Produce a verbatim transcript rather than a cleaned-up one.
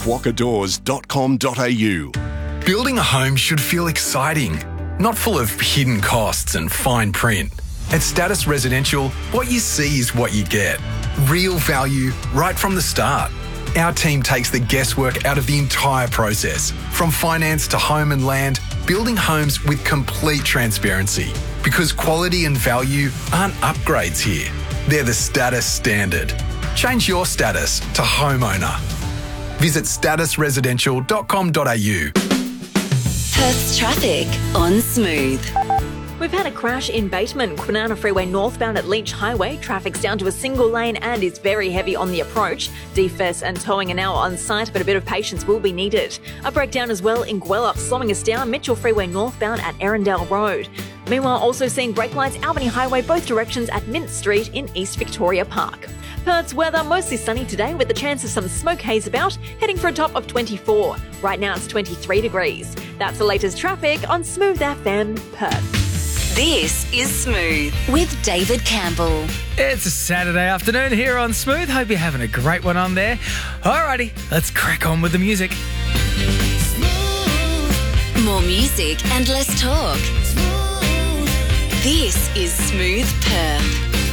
quokka doors dot com dot a u. Building a home should feel exciting, not full of hidden costs and fine print. At Status Residential, what you see is what you get. Real value right from the start. Our team takes the guesswork out of the entire process, from finance to home and land, building homes with complete transparency. Because quality and value aren't upgrades here. They're the Status standard. Change your status to homeowner. Visit status residential dot com dot a u. Perth's traffic on Smooth. We've had a crash in Bateman, Kwinana Freeway northbound at Leach Highway. Traffic's down to a single lane and is very heavy on the approach. D F S and towing are now on site, but a bit of patience will be needed. A breakdown as well in Gwelup, slowing us down Mitchell Freeway northbound at Erindale Road. Meanwhile, also seeing brake lights Albany Highway both directions at Mint Street in East Victoria Park. Perth's weather mostly sunny today with the chance of some smoke haze about, heading for a top of twenty-four. Right now it's twenty-three degrees. That's the latest traffic on Smooth F M Perth. This is Smooth with David Campbell. It's a Saturday afternoon here on Smooth. Hope you're having a great one on there. Alrighty, let's crack on with the music. More music and less talk. This is Smooth Perth.